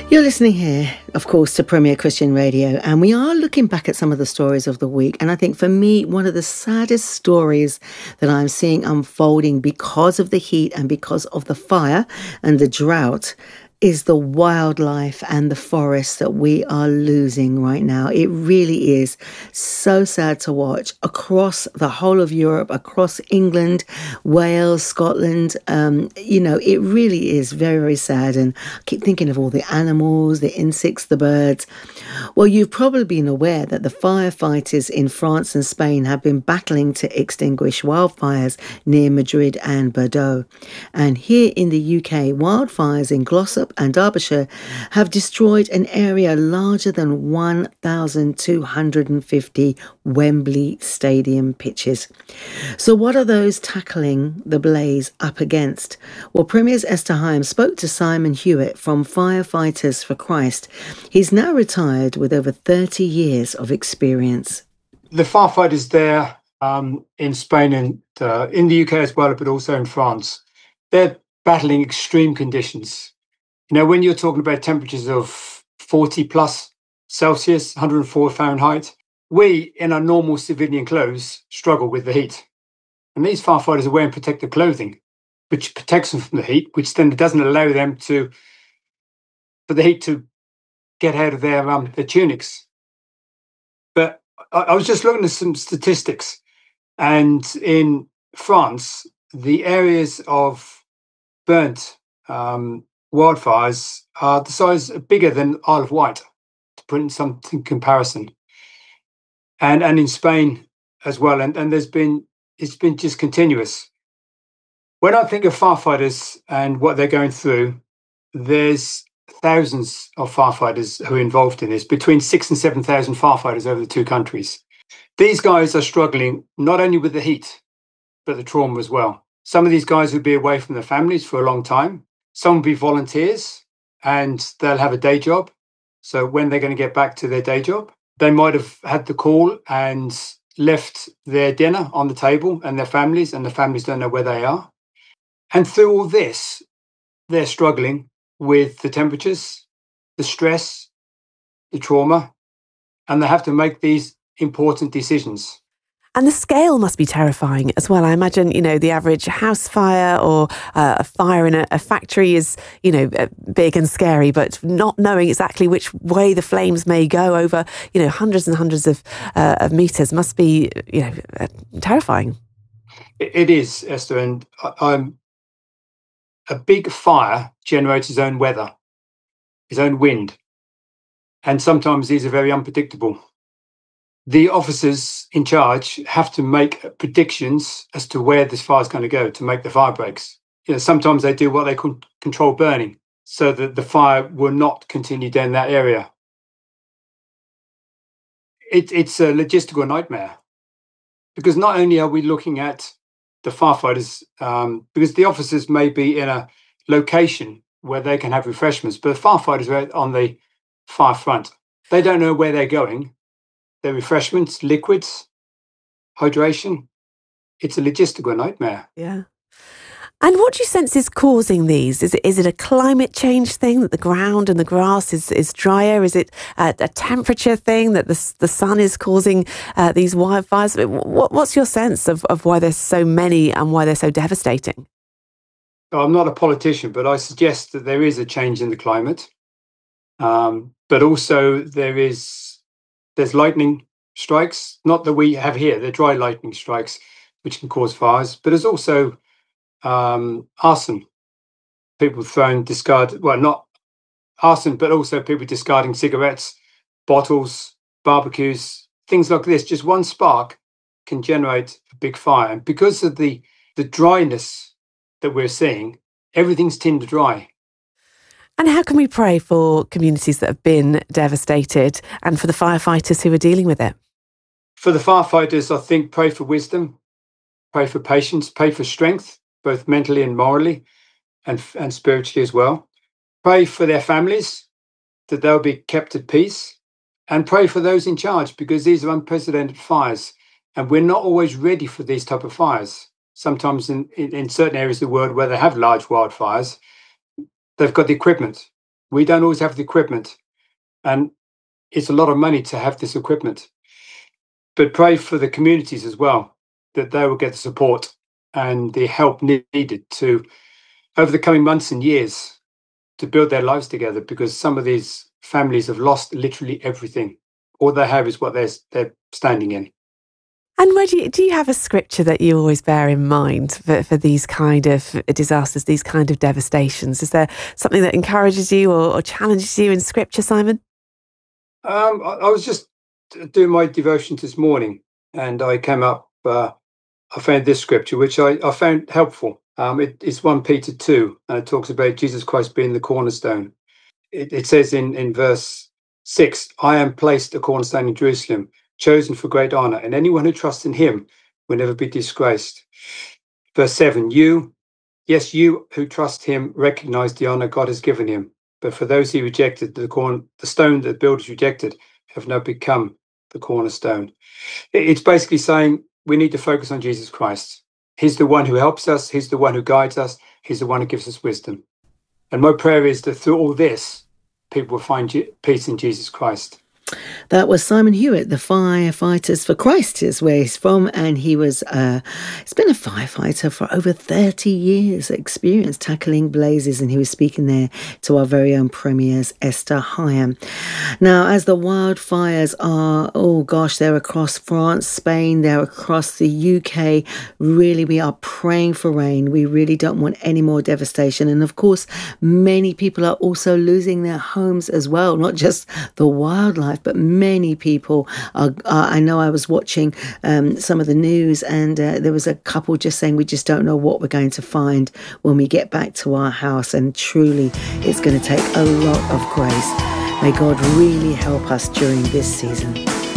You're listening here, of course, to Premier Christian Radio, and we are looking back at some of the stories of the week. And I think for me, one of the saddest stories that I'm seeing unfolding because of the heat and because of the fire and the drought is the wildlife and the forests that we are losing right now. It really is so sad to watch across the whole of Europe, across England, Wales, Scotland. It really is very, very sad. And I keep thinking of all the animals, the insects, the birds. Well, you've probably been aware that the firefighters in France and Spain have been battling to extinguish wildfires near Madrid and Bordeaux. And here in the UK, wildfires in Glossop and Derbyshire have destroyed an area larger than 1,250 Wembley Stadium pitches. So what are those tackling the blaze up against? Well, Premier's Esther Himes spoke to Simon Hewitt from Firefighters for Christ. He's now retired with over 30 years of experience. The firefighters there in Spain and in the UK as well, but also in France, they're battling extreme conditions. You know, when you're talking about temperatures of 40 plus Celsius, 104 Fahrenheit, we in our normal civilian clothes struggle with the heat. And these firefighters are wearing protective clothing, which protects them from the heat, which then doesn't allow them for the heat to get out of their tunics. But I was just looking at some statistics, and in France, the areas of burnt wildfires are the size bigger than Isle of Wight, to put in some comparison. And in Spain as well, and it's been just continuous. When I think of firefighters and what they're going through, there's thousands of firefighters who are involved in this, between 6,000 and 7,000 firefighters over the two countries. These guys are struggling not only with the heat, but the trauma as well. Some of these guys will be away from their families for a long time. Some will be volunteers and they'll have a day job. So when they're going to get back to their day job, they might have had the call and left their dinner on the table and the families don't know where they are. And through all this, they're struggling with the temperatures, the stress, the trauma, and they have to make these important decisions. And the scale must be terrifying as well. I imagine, the average house fire or a fire in a factory is, big and scary, but not knowing exactly which way the flames may go over, hundreds and hundreds of meters must be, terrifying. It is, Esther, and a big fire generates its own weather, its own wind, and sometimes these are very unpredictable. The officers in charge have to make predictions as to where this fire is going to go to make the fire breaks. Sometimes they do what they call control burning, so that the fire will not continue down that area. It's a logistical nightmare, because not only are we looking at the firefighters, because the officers may be in a location where they can have refreshments, but the firefighters are on the fire front. They don't know where they're going. Their refreshments, liquids, hydration. It's a logistical nightmare. Yeah. And what do you sense is causing these? Is it a climate change thing, that the ground and the grass is drier? Is it a temperature thing, that the sun is causing these wildfires? What's your sense of why there's so many and why they're so devastating? I'm not a politician, but I suggest that there is a change in the climate. But also there's lightning strikes, not that we have here, they're dry lightning strikes, which can cause fires, but there's also arson. People not arson, but also people discarding cigarettes, bottles, barbecues, things like this. Just one spark can generate a big fire. And because of the dryness that we're seeing, everything's tinder dry. And how can we pray for communities that have been devastated and for the firefighters who are dealing with it? For the firefighters, I think pray for wisdom, pray for patience, pray for strength, both mentally and morally and spiritually as well. Pray for their families, that they'll be kept at peace, and pray for those in charge, because these are unprecedented fires and we're not always ready for these type of fires. Sometimes in certain areas of the world where they have large wildfires, they've got the equipment, We don't always have the equipment, and it's a lot of money to have this equipment. But pray for the communities as well, that they will get the support and the help needed to, over the coming months and years, to build their lives together, because some of these families have lost literally everything. All they have is what they're standing in. And do you have a scripture that you always bear in mind for these kind of disasters, these kind of devastations? Is there something that encourages you or challenges you in scripture, Simon? I was just doing my devotions this morning, and I came up, I found this scripture, which I found helpful. It's 1 Peter 2, and it talks about Jesus Christ being the cornerstone. It says in verse 6, I am placed a cornerstone in Jerusalem, chosen for great honor, and anyone who trusts in him will never be disgraced. Verse 7, you who trust him recognize the honor God has given him, but for those he rejected, the stone that the builders rejected have now become the cornerstone. It's basically saying we need to focus on Jesus Christ. He's the one who helps us. He's the one who guides us. He's the one who gives us wisdom. And my prayer is that through all this, people will find peace in Jesus Christ. That was Simon Hewitt, the Firefighters for Christ is where he's from, and he was he's been a firefighter for over 30 years, experience tackling blazes, and he was speaking there to our very own Premier's Esther Hyam. Now, as the wildfires are, they're across France, Spain, they're across the UK, really we are praying for rain. We really don't want any more devastation, and of course many people are also losing their homes as well, not just the wildlife, but many people are. I know I was watching some of the news, and there was a couple just saying we just don't know what we're going to find when we get back to our house, and truly it's going to take a lot of grace. May God really help us during this season.